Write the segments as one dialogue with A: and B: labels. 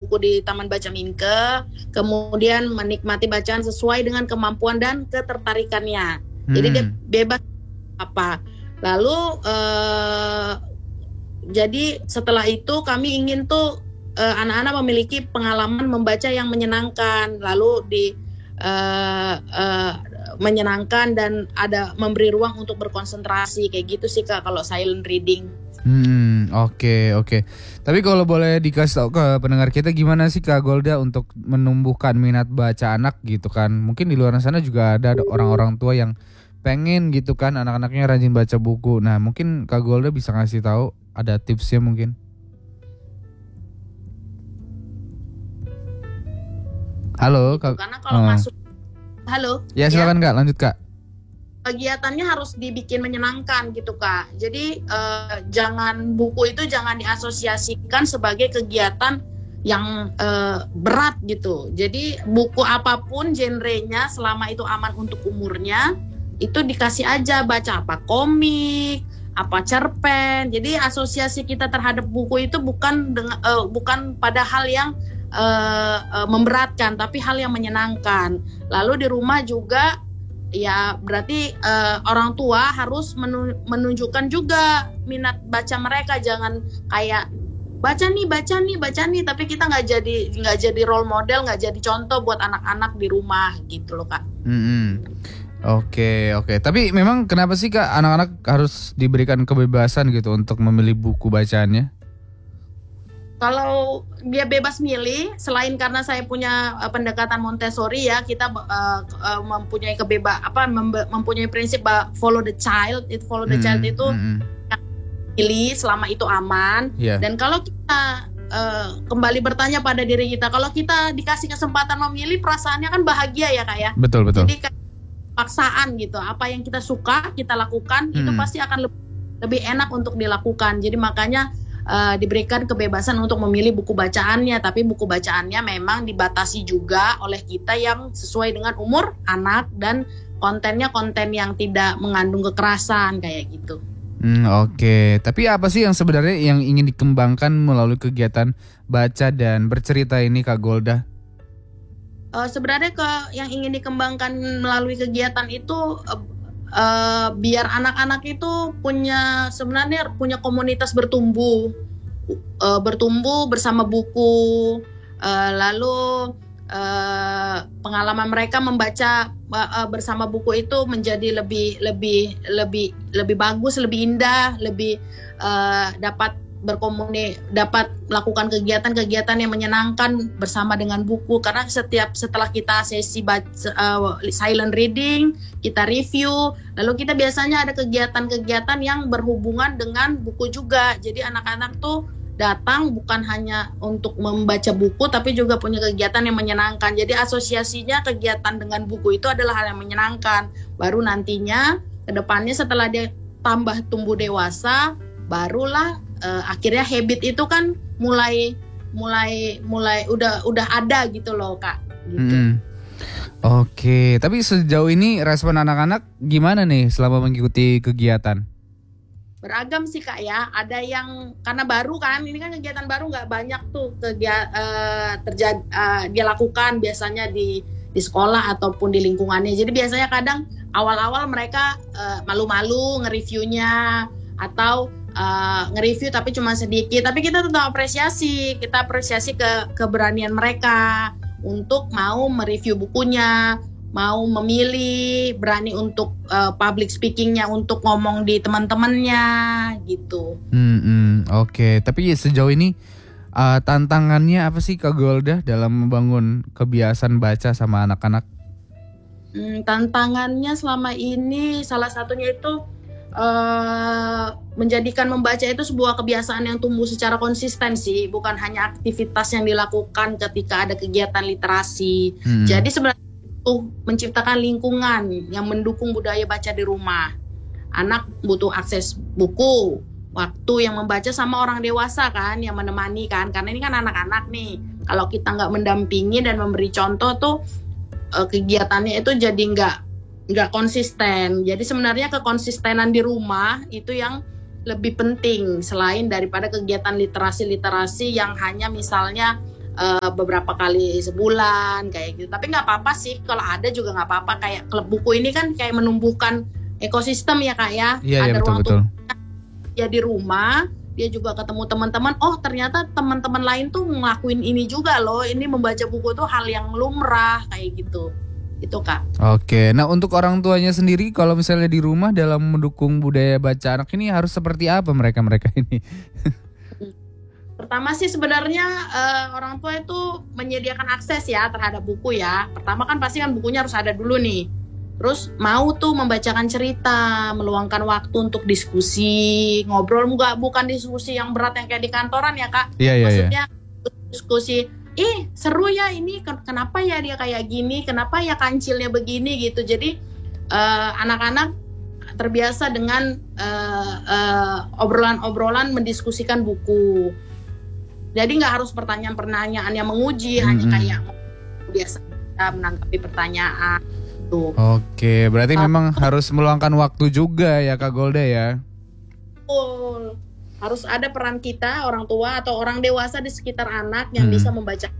A: buku di Taman Baca Minke, kemudian menikmati bacaan sesuai dengan kemampuan dan ketertarikannya. Jadi dia bebas apa. Lalu jadi setelah itu kami ingin tuh anak-anak memiliki pengalaman membaca yang menyenangkan, lalu menyenangkan dan ada memberi ruang untuk berkonsentrasi, kayak gitu sih Kak kalau silent reading.
B: Oke. Tapi kalau boleh dikasih tahu ke pendengar kita, gimana sih Kak Golda untuk menumbuhkan minat baca anak gitu kan? Mungkin di luar sana juga ada orang-orang tua yang pengen gitu kan anak-anaknya rajin baca buku. Nah mungkin Kak Golda bisa ngasih tahu ada tipsnya mungkin. Halo Kak.
A: Karena kalau masuk, halo.
B: Ya silakan Kak, lanjut Kak.
A: Kegiatannya harus dibikin menyenangkan gitu Kak. Jadi buku itu jangan diasosiasikan sebagai kegiatan yang berat gitu. Jadi buku apapun genrenya selama itu aman untuk umurnya, itu dikasih aja, baca apa komik, apa cerpen. Jadi asosiasi kita terhadap buku itu bukan pada hal yang memberatkan, tapi hal yang menyenangkan. Lalu di rumah juga ya berarti orang tua harus menunjukkan juga minat baca mereka. Jangan kayak baca nih, tapi kita nggak jadi role model, nggak jadi contoh buat anak-anak di rumah gitu loh Kak.
B: Oke. Tapi memang kenapa sih Kak anak-anak harus diberikan kebebasan gitu untuk memilih buku bacaannya?
A: Kalau dia bebas milih, selain karena saya punya pendekatan Montessori ya, kita mempunyai mempunyai prinsip follow the child. Follow the child itu pilih selama itu aman. Dan kalau kita kembali bertanya pada diri kita, kalau kita dikasih kesempatan memilih, perasaannya kan bahagia ya Kak ya.
B: Betul.
A: Jadi kayak paksaan gitu, apa yang kita suka kita lakukan, itu pasti akan lebih enak untuk dilakukan. Jadi makanya diberikan kebebasan untuk memilih buku bacaannya, tapi buku bacaannya memang dibatasi juga oleh kita yang sesuai dengan umur anak dan kontennya konten yang tidak mengandung kekerasan kayak gitu.
B: Oke. Tapi apa sih yang sebenarnya yang ingin dikembangkan melalui kegiatan baca dan bercerita ini Kak Golda?
A: Sebenarnya yang ingin dikembangkan melalui kegiatan itu biar anak-anak itu punya komunitas bertumbuh bersama buku, lalu pengalaman mereka membaca bersama buku itu menjadi lebih bagus, lebih indah, lebih dapat melakukan kegiatan-kegiatan yang menyenangkan bersama dengan buku. Karena setelah kita sesi silent reading, kita review, lalu kita biasanya ada kegiatan-kegiatan yang berhubungan dengan buku juga. Jadi anak-anak tuh datang bukan hanya untuk membaca buku, tapi juga punya kegiatan yang menyenangkan. Jadi asosiasinya kegiatan dengan buku itu adalah hal yang menyenangkan. Baru nantinya ke depannya setelah dia tambah tumbuh dewasa, barulah akhirnya habit itu kan mulai udah ada gitu loh Kak. Gitu.
B: Oke, tapi sejauh ini respon anak-anak gimana nih selama mengikuti kegiatan?
A: Beragam sih Kak ya. Ada yang karena baru kan, ini kan kegiatan baru, nggak banyak tuh dia lakukan biasanya di sekolah ataupun di lingkungannya. Jadi biasanya kadang awal-awal mereka malu-malu nge-reviewnya atau nge-review tapi cuma sedikit. Tapi kita tetap apresiasi keberanian mereka untuk mau mereview bukunya, mau memilih, berani untuk public speakingnya, untuk ngomong di teman-temannya gitu.
B: Oke. Tapi sejauh ini tantangannya apa sih Kak Golda dalam membangun kebiasaan baca sama anak-anak?
A: Tantangannya selama ini salah satunya itu menjadikan membaca itu sebuah kebiasaan yang tumbuh secara konsisten sih, bukan hanya aktivitas yang dilakukan ketika ada kegiatan literasi. Jadi sebenarnya menciptakan lingkungan yang mendukung budaya baca di rumah. Anak butuh akses buku, waktu yang membaca sama orang dewasa kan yang menemani kan, karena ini kan anak-anak nih. Kalau kita nggak mendampingi dan memberi contoh tuh kegiatannya itu jadi nggak konsisten. Jadi sebenarnya kekonsistenan di rumah itu yang lebih penting selain daripada kegiatan literasi yang hanya misalnya beberapa kali sebulan kayak gitu. Tapi nggak apa-apa sih, kalau ada juga nggak apa-apa. Kayak klub buku ini kan kayak menumbuhkan ekosistem ya Kak ya.
B: Iya,
A: Ada ruang
B: betul.
A: tunggu dia di rumah, dia juga ketemu teman-teman. Oh ternyata teman-teman lain tuh ngelakuin ini juga loh. Ini membaca buku tuh hal yang lumrah kayak gitu. Itu Kak.
B: Oke, nah untuk orang tuanya sendiri kalau misalnya di rumah dalam mendukung budaya baca anak ini harus seperti apa mereka ini?
A: Pertama sih sebenarnya orang tua itu menyediakan akses ya terhadap buku ya. Pertama kan pasti kan bukunya harus ada dulu nih. Terus mau tuh membacakan cerita, meluangkan waktu untuk diskusi, ngobrol, bukan diskusi yang berat yang kayak di kantoran ya Kak.
B: Iya.
A: Maksudnya diskusi, seru ya ini, kenapa ya dia kayak gini, kenapa ya kancilnya begini gitu. Jadi anak-anak terbiasa dengan obrolan-obrolan mendiskusikan buku. Jadi nggak harus pertanyaan-pertanyaan yang menguji, hanya kayak biasa menanggapi pertanyaan tuh.
B: Oke, berarti memang harus meluangkan waktu juga ya Kak Golda ya.
A: Betul. Harus ada peran kita orang tua atau orang dewasa di sekitar anak yang bisa membaca.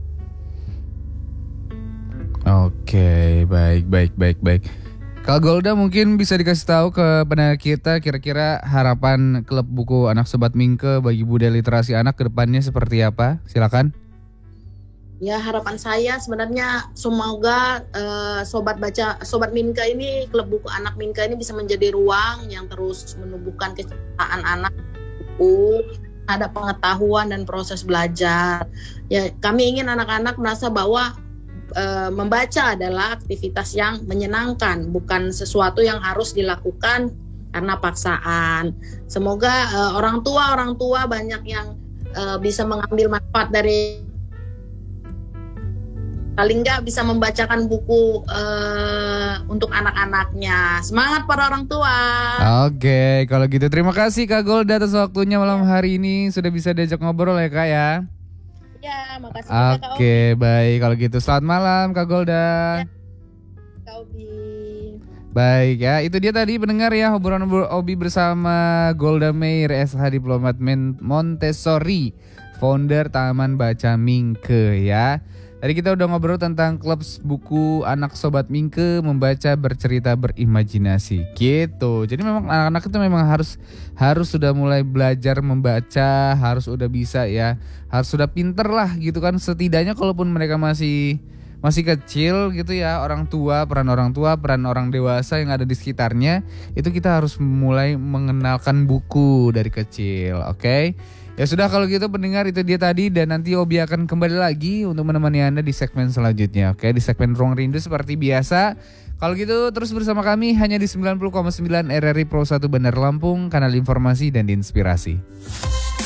B: Oke, baik. Kak Golda mungkin bisa dikasih tahu ke pendengar kita kira-kira harapan klub buku anak Sobat Mingke bagi budaya literasi anak ke depannya seperti apa? Silakan.
A: Ya harapan saya sebenarnya semoga Sobat Mingke ini, klub buku anak Mingke ini bisa menjadi ruang yang terus menumbuhkan kecintaan anak buku, ada pengetahuan dan proses belajar. Ya kami ingin anak-anak merasa bahwa membaca adalah aktivitas yang menyenangkan, bukan sesuatu yang harus dilakukan karena paksaan. Semoga orang tua banyak yang bisa mengambil manfaat dari, paling nggak bisa membacakan buku untuk anak-anaknya. Semangat para orang tua.
B: Oke, kalau gitu terima kasih Kak Golda atas waktunya malam hari ini, sudah bisa diajak ngobrol ya Kak ya.
A: Ya, makasih juga Kak Obi.
B: Oke, baik kalau gitu selamat malam Kak Golda.
A: Kak Obi.
B: Baik ya, itu dia tadi pendengar ya obrolan Obi bersama Golda Meir, SH Diplomat Montessori, founder Taman Baca Mingke ya. Tadi kita udah ngobrol tentang klub buku anak Sobat Mingke, membaca, bercerita, berimajinasi gitu. Jadi memang anak-anak itu memang harus sudah mulai belajar membaca, harus udah bisa ya, harus sudah pinter lah gitu kan. Setidaknya kalaupun mereka masih kecil gitu ya, peran orang tua, peran orang dewasa yang ada di sekitarnya, itu kita harus mulai mengenalkan buku dari kecil, oke? Ya sudah kalau gitu pendengar, itu dia tadi, dan nanti Obi akan kembali lagi untuk menemani Anda di segmen selanjutnya, oke? Di segmen Ruang Rindu seperti biasa. Kalau gitu terus bersama kami hanya di 90,9 RRI Pro 1 Bandar Lampung, kanal informasi dan inspirasi.